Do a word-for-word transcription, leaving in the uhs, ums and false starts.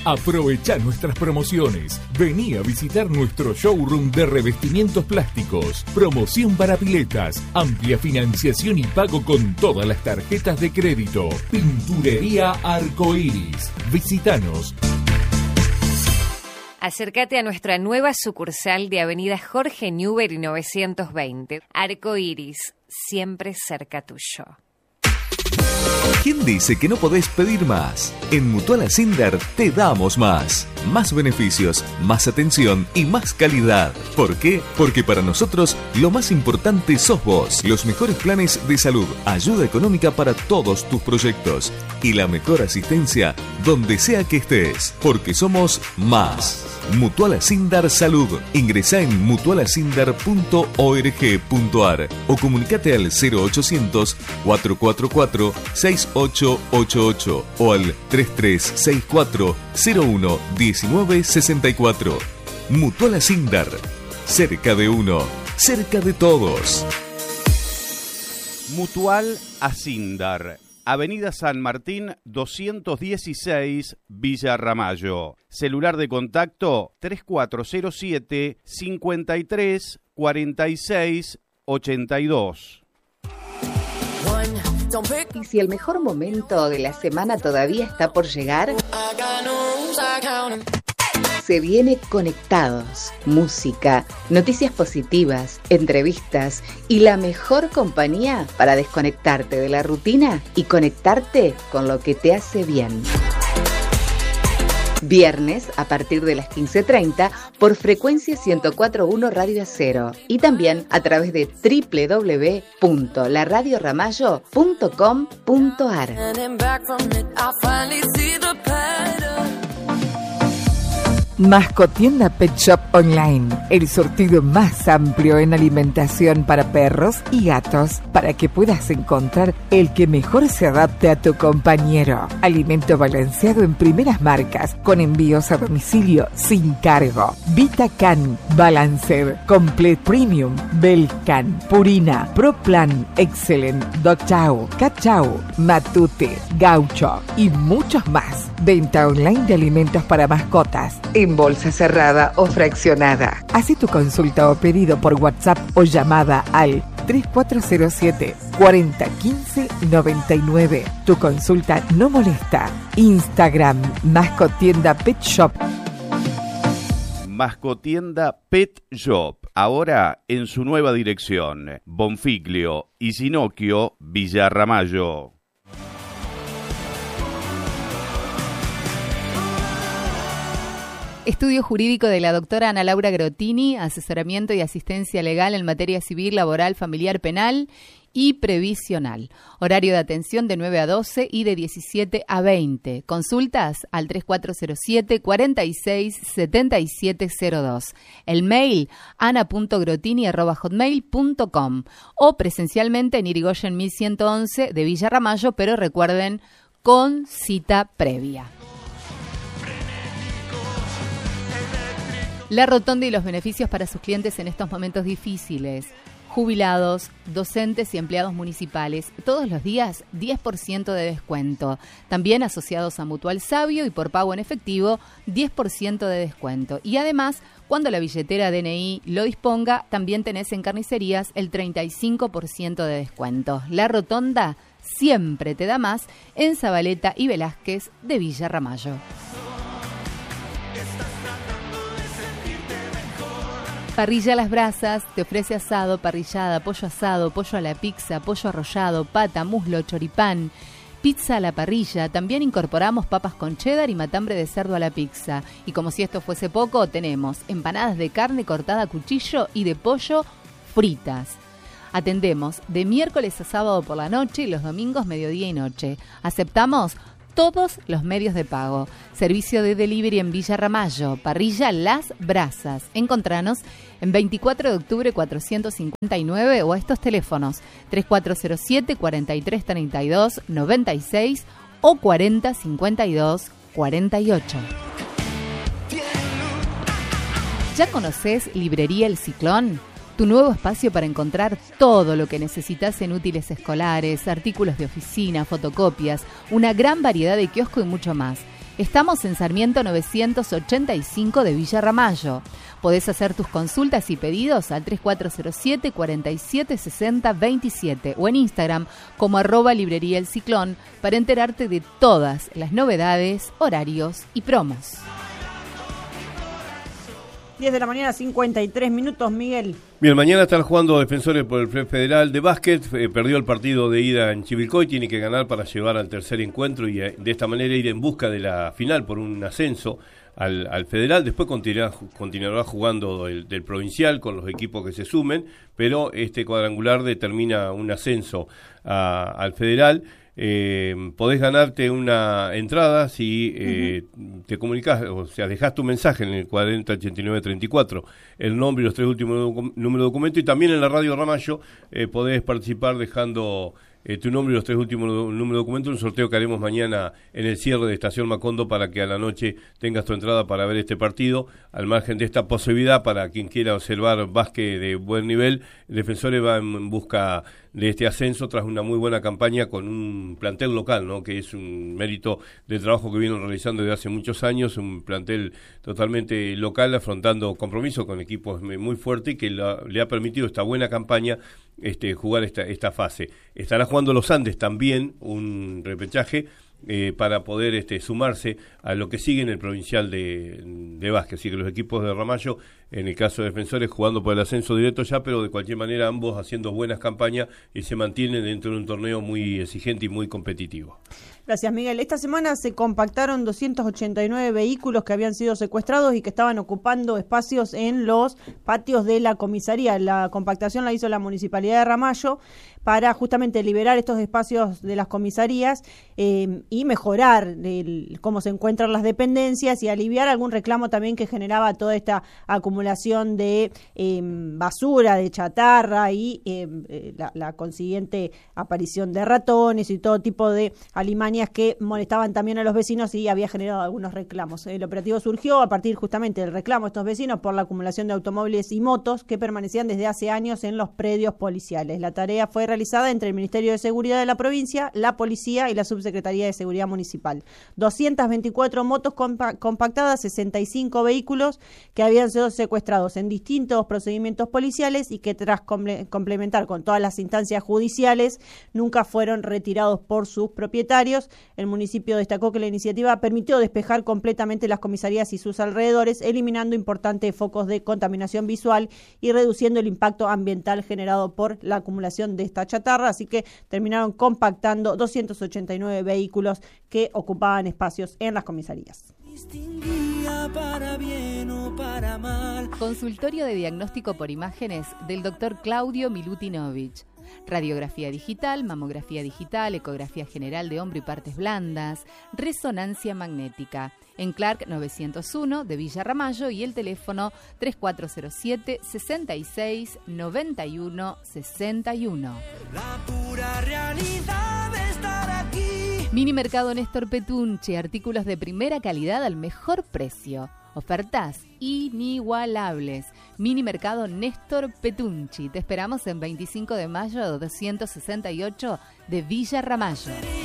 Aprovecha nuestras promociones. Vení a visitar nuestro showroom de revestimientos plásticos. Promoción para piletas. Amplia financiación y pago con todas las tarjetas de crédito. Pinturería Arcoiris. Visítanos. Acércate a nuestra nueva sucursal de Avenida Jorge Newbery novecientos veinte. Arcoiris, siempre cerca tuyo. ¿Quién dice que no podés pedir más? En Mutual Ascender te damos más. Más beneficios, más atención y más calidad. ¿Por qué? Porque para nosotros lo más importante sos vos. Los mejores planes de salud, ayuda económica para todos tus proyectos y la mejor asistencia donde sea que estés. Porque somos más. Mutual Ascender Salud. Ingresá en mutual ascender punto org punto ar o comunicate al cero ochocientos, cuatrocientos cuarenta y cuatro, sesenta y ocho ochenta y ocho o al treinta y tres sesenta y cuatro, cero uno diecinueve sesenta y cuatro. Mutual Ascender. Cerca de uno, cerca de todos. Mutual Ascender. Avenida San Martín doscientos dieciséis, Villa Ramallo. Celular de contacto tres cuatro cero siete, cincuenta y tres, cuarenta y seis, ochenta y dos. Y si el mejor momento de la semana todavía está por llegar, se viene Conectados. Música, noticias positivas, entrevistas y la mejor compañía para desconectarte de la rutina y conectarte con lo que te hace bien. Viernes a partir de las quince treinta por frecuencia ciento cuatro punto uno Radio Acero y también a través de doble u doble u doble u punto la radio ramallo punto com punto ar. Mascotienda Pet Shop Online, el surtido más amplio en alimentación para perros y gatos, para que puedas encontrar el que mejor se adapte a tu compañero. Alimento balanceado en primeras marcas, con envíos a domicilio sin cargo. VitaCan, Balanced, Complete Premium, Belcan, Purina, ProPlan, Excellent, Dog Chow, Cat Chow, Matute, Gaucho y muchos más. Venta online de alimentos para mascotas, en bolsa cerrada o fraccionada. Haz tu consulta o pedido por WhatsApp o llamada al tres cuatro cero siete, cuarenta, quince, noventa y nueve. Tu consulta no molesta. Instagram, Mascotienda Pet Shop. Mascotienda Pet Shop, ahora en su nueva dirección. Bonfiglio y Sinocchio, Villa Ramallo. Estudio jurídico de la doctora Ana Laura Grotini, asesoramiento y asistencia legal en materia civil, laboral, familiar, penal y previsional. Horario de atención de nueve a doce y de diecisiete a veinte. Consultas al tres cuatro cero siete, cuarenta y seis, setenta y siete cero dos. El mail ana punto grotini arroba hotmail punto com o presencialmente en Irigoyen mil ciento once de Villa Ramallo, pero recuerden, con cita previa. La Rotonda y los beneficios para sus clientes en estos momentos difíciles. Jubilados, docentes y empleados municipales, todos los días diez por ciento de descuento. También asociados a Mutual Sabio y por pago en efectivo, diez por ciento de descuento. Y además, cuando la billetera D N I lo disponga, también tenés en carnicerías el treinta y cinco por ciento de descuento. La Rotonda siempre te da más en Zabaleta y Velázquez de Villa Ramallo. Parrilla Las Brasas te ofrece asado, parrillada, pollo asado, pollo a la pizza, pollo arrollado, pata, muslo, choripán, pizza a la parrilla. También incorporamos papas con cheddar y matambre de cerdo a la pizza. Y como si esto fuese poco, tenemos empanadas de carne cortada a cuchillo y de pollo fritas. Atendemos de miércoles a sábado por la noche y los domingos mediodía y noche. Aceptamos todos los medios de pago. Servicio de delivery en Villa Ramallo. Parrilla Las Brasas. Encontranos en veinticuatro de octubre cuatrocientos cincuenta y nueve o a estos teléfonos tres cuatro cero siete, cuarenta y tres treinta y dos, noventa y seis o cuarenta cincuenta y dos cuarenta y ocho. ¿Ya conoces Librería El Ciclón? Tu nuevo espacio para encontrar todo lo que necesitas en útiles escolares, artículos de oficina, fotocopias, una gran variedad de kiosco y mucho más. Estamos en Sarmiento novecientos ochenta y cinco de Villa Ramallo. Podés hacer tus consultas y pedidos al tres cuatro cero siete, cuatro siete seis cero dos siete o en Instagram como arroba librería El Ciclón para enterarte de todas las novedades, horarios y promos. diez de la mañana, cincuenta y tres minutos, Miguel. Bien, mañana están jugando Defensores por el Premio Federal de Básquet. Eh, perdió el partido de ida en Chivilcoy, tiene que ganar para llevar al tercer encuentro y eh, de esta manera ir en busca de la final por un ascenso al, al Federal. Después continuará, continuará jugando el, del Provincial con los equipos que se sumen, pero este cuadrangular determina un ascenso a, al Federal. Eh, podés ganarte una entrada si eh, uh-huh. te comunicás, o sea, dejás tu mensaje en el cuarenta ochenta y nueve treinta y cuatro, el nombre y los tres últimos docu- números de documento, y también en la radio Ramallo eh, podés participar dejando eh, tu nombre y los tres últimos do- números de documento, un sorteo que haremos mañana en el cierre de Estación Macondo para que a la noche tengas tu entrada para ver este partido. Al margen de esta posibilidad, para quien quiera observar básquet de buen nivel, Defensores va en busca de este ascenso tras una muy buena campaña con un plantel local, ¿no? Que es un mérito del trabajo que vienen realizando desde hace muchos años, un plantel totalmente local afrontando compromisos con equipos muy fuertes y que la, le ha permitido esta buena campaña este, jugar esta, esta fase. Estará jugando los Andes también, un repechaje, Eh, para poder este, sumarse a lo que sigue en el provincial de, de básquet. Así que los equipos de Ramallo, en el caso de Defensores, jugando por el ascenso directo ya, pero de cualquier manera ambos haciendo buenas campañas y se mantienen dentro de un torneo muy exigente y muy competitivo. Gracias, Miguel. Esta semana se compactaron doscientos ochenta y nueve vehículos que habían sido secuestrados y que estaban ocupando espacios en los patios de la comisaría. La compactación la hizo la Municipalidad de Ramallo para justamente liberar estos espacios de las comisarías eh, y mejorar el, cómo se encuentran las dependencias y aliviar algún reclamo también que generaba toda esta acumulación de eh, basura, de chatarra y eh, la, la consiguiente aparición de ratones y todo tipo de alimañas que molestaban también a los vecinos y había generado algunos reclamos. El operativo surgió a partir justamente del reclamo de estos vecinos por la acumulación de automóviles y motos que permanecían desde hace años en los predios policiales. La tarea fue realizada entre el Ministerio de Seguridad de la provincia, la Policía y la Subsecretaría de Seguridad Municipal. doscientas veinticuatro motos compa- compactadas, sesenta y cinco vehículos que habían sido secuestrados en distintos procedimientos policiales y que tras comple- complementar con todas las instancias judiciales nunca fueron retirados por sus propietarios. El municipio destacó que la iniciativa permitió despejar completamente las comisarías y sus alrededores, eliminando importantes focos de contaminación visual y reduciendo el impacto ambiental generado por la acumulación de esta chatarra. Así que terminaron compactando doscientos ochenta y nueve vehículos que ocupaban espacios en las comisarías. Para bien o para mal. Consultorio de diagnóstico por imágenes del doctor Claudio Milutinovich. Radiografía digital, mamografía digital, ecografía general de hombro y partes blandas, resonancia magnética. En Clark novecientos uno de Villa Ramallo y el teléfono tres cuatro cero siete, sesenta y seis, noventa y uno, sesenta y uno. La pura realidad de estar aquí. Mini Mercado Néstor Petunche, artículos de primera calidad al mejor precio. Ofertas inigualables. Mini Mercado Néstor Petunchi. Te esperamos en veinticinco de mayo doscientos sesenta y ocho de Villa Ramallo.